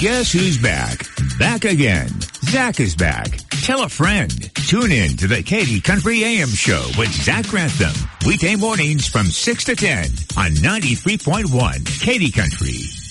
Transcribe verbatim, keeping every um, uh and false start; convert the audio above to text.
Guess who's back? Back again. Zach is back. Tell a friend. Tune in to the Katy Country A M Show with Zach Grantham. Weekday mornings from six to ten on ninety-three point one Katy Country.